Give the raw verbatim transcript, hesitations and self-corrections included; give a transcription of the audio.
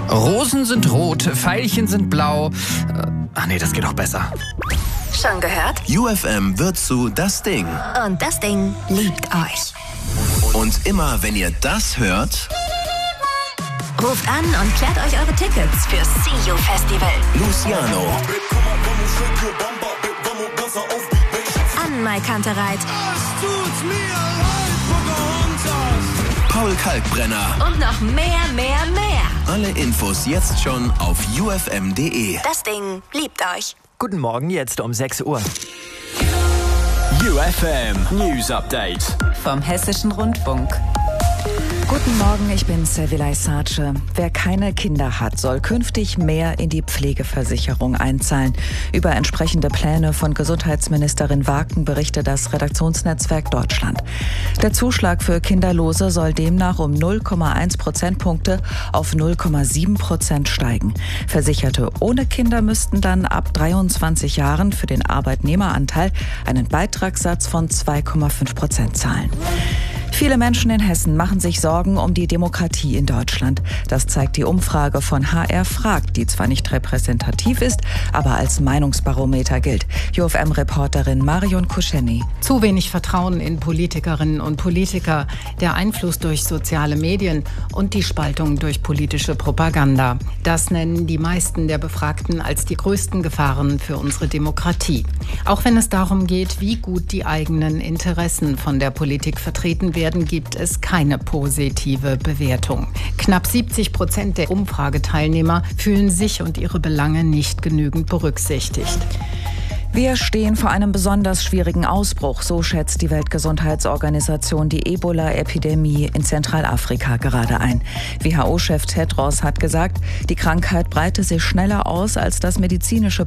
Rosen sind rot, Veilchen sind blau. Ach nee, das geht auch besser. Schon gehört? U F M wird zu Das Ding. Und das Ding liebt euch. Und immer wenn ihr das hört, ruft an und klärt euch eure Tickets fürs See You Festival. Luciano, An Mai Kantereit Paul Kalkbrenner. und noch mehr, mehr, mehr. Alle Infos jetzt schon auf u f m punkt d e. Das Ding liebt euch. Guten Morgen, jetzt um sechs Uhr. U F M News Update Vom Hessischen Rundfunk. Guten Morgen, ich bin Servilay Sace. Wer keine Kinder hat, soll künftig mehr in die Pflegeversicherung einzahlen. Über entsprechende Pläne von Gesundheitsministerin Waken berichtet das Redaktionsnetzwerk Deutschland. Der Zuschlag für Kinderlose soll demnach um null Komma eins Prozentpunkte auf null Komma sieben Prozent steigen. Versicherte ohne Kinder müssten dann ab dreiundzwanzig Jahren für den Arbeitnehmeranteil einen Beitragssatz von zwei Komma fünf Prozent zahlen. Viele Menschen in Hessen machen sich Sorgen um die Demokratie in Deutschland. Das zeigt die Umfrage von H R Fragt, die zwar nicht repräsentativ ist, aber als Meinungsbarometer gilt. U F M-Reporterin Marion Kuscheni. Zu wenig Vertrauen in Politikerinnen und Politiker, der Einfluss durch soziale Medien und die Spaltung durch politische Propaganda. Das nennen die meisten der Befragten als die größten Gefahren für unsere Demokratie. Auch wenn es darum geht, wie gut die eigenen Interessen von der Politik vertreten werden, gibt es keine positive Bewertung. Knapp siebzig Prozent der Umfrageteilnehmer fühlen sich und ihre Belange nicht genügend berücksichtigt. Wir stehen vor einem besonders schwierigen Ausbruch, so schätzt die Weltgesundheitsorganisation die Ebola-Epidemie in Zentralafrika gerade ein. W H O-Chef Tedros hat gesagt, die Krankheit breite sich schneller aus, als das medizinische